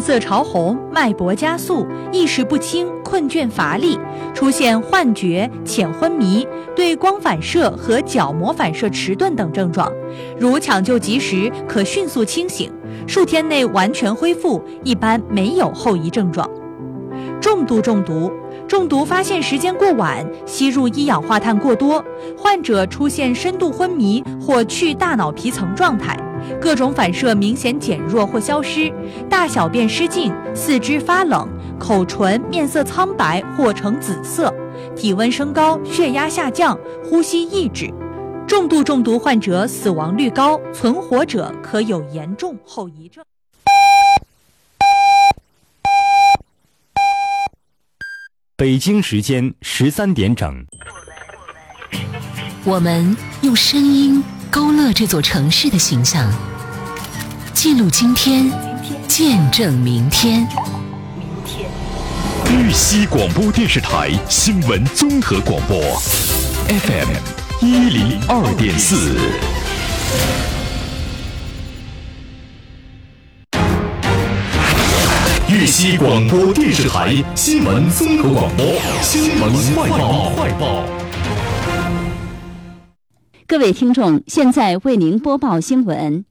色潮红、脉搏加速、意识不清、困倦乏力，出现幻觉、浅昏迷，对光反射和角膜反射迟钝等症状。如抢救及时，可迅速清醒，数天内完全恢复，一般没有后遗症状。中毒发现时间过晚，吸入一氧化碳过多，患者出现深度昏迷或去大脑皮层状态，各种反射明显减弱或消失，大小便失禁，四肢发冷，口唇面色苍白或呈紫色，体温升高，血压下降，呼吸抑制。重度中毒患者死亡率高，存活者可有严重后遗症。 北京时间13点整， 我们用声音勾勒这座城市的形象，记录今天，见证明天。 玉溪广播电视台新闻综合广播 FM 102.4。玉溪广播电视台新闻综合广播，新闻快报。 各位听众，现在为您播报新闻。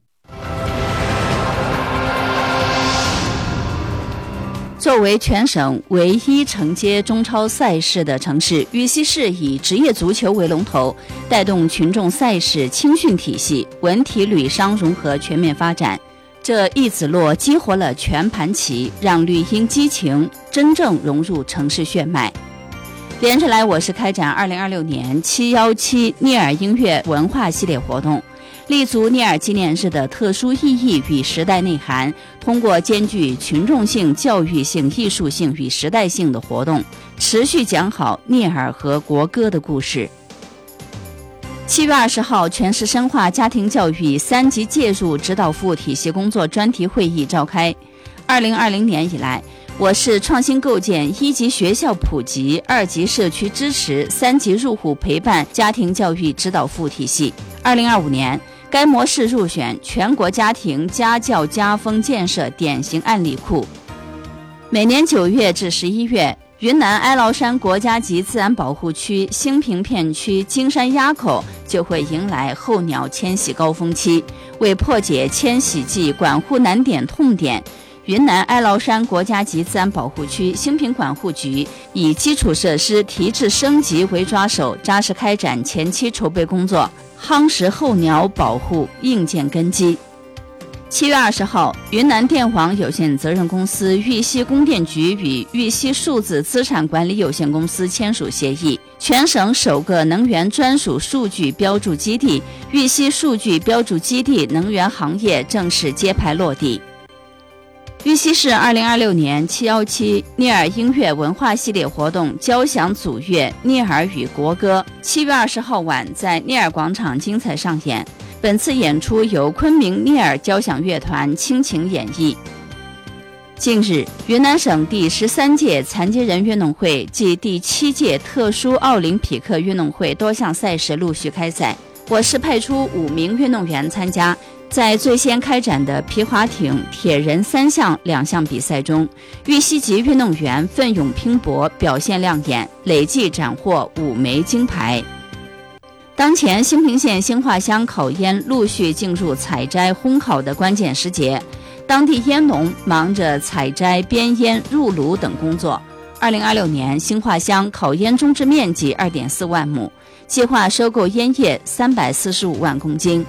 作为全省唯一承接中超赛事的城市，玉溪市以职业足球为龙头，带动群众赛事青训体系、文体旅商融合全面发展。这一子落激活了全盘棋，让绿茵激情真正融入城市血脉。连着来，我市开展2026年717聂耳音乐文化系列活动，立足聂耳纪念日的特殊意义与时代内涵，通过兼具群众性、教育性、艺术性与时代性的活动，持续讲好聂耳和国歌的故事。7月20号，全市深化家庭教育3级介入指导服务体系工作专题会议召开。2020年以来，我市创新构建1级学校普及、2级社区支持、3级入户陪伴家庭教育指导服务体系。2025年，该模式入选全国家庭家教家风建设典型案例库。每年9月至11月，云南哀牢山国家级自然保护区兴平片区金山垭口就会迎来候鸟迁徙高峰期。为破解迁徙季管护难点痛点，云南哀牢山国家级自然保护区兴平管护局以基础设施提质升级为抓手，扎实开展前期筹备工作，夯实候鸟保护硬件根基。7月20号，云南电网有限责任公司玉溪供电局与玉溪数字资产管理有限公司签署协议，全省首个能源专属数据标注基地玉溪数据标注基地能源行业正式揭牌落地。玉溪市2026年717聂耳音乐文化系列活动交响组乐聂耳与国歌7月20号晚在聂耳广场精彩上演。本次演出由昆明聂耳交响乐团倾情演绎。近日，云南省第13届残疾人运动会暨第7届特殊奥林匹克运动会多项赛事陆续开赛，我市派出5名运动员参加。在最先开展的皮划艇、铁人3项2项比赛中，玉溪籍运动员奋勇拼搏，表现亮眼，累计斩获5枚金牌。当前兴平县兴化乡烤烟陆续进入采摘烘烤的关键时节，当地烟农忙着采摘、编烟、入炉等工作。2026年，兴化乡烤烟种植面积2.4万亩，计划收购烟叶345万公斤。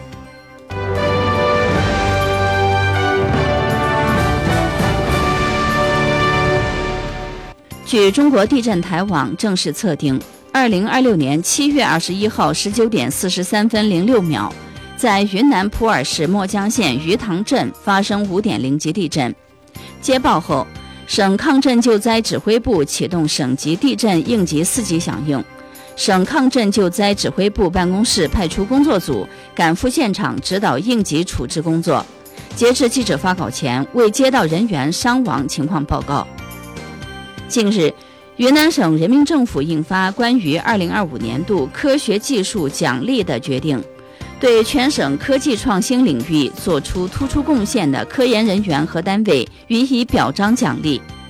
据中国地震台网正式测定，2026年7月21号19点43分06秒，在云南普洱市墨江县鱼塘镇发生5.0级地震。接报后，省抗震救灾指挥部启动省级地震应急4级响应，省抗震救灾指挥部办公室派出工作组赶赴现场指导应急处置工作。截至记者发稿前，未接到人员伤亡情况报告。近日，云南省人民政府印发关于2025年度科学技术奖励的决定， 对全省科技创新领域做出突出贡献的科研人员和单位予以表彰奖励。